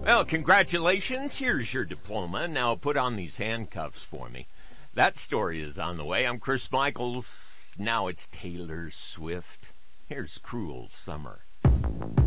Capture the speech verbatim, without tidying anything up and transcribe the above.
Well, congratulations. Here's your diploma. Now put on these handcuffs for me. That story is on the way. I'm Chris Michaels. Now it's Taylor Swift. Here's Cruel Summer.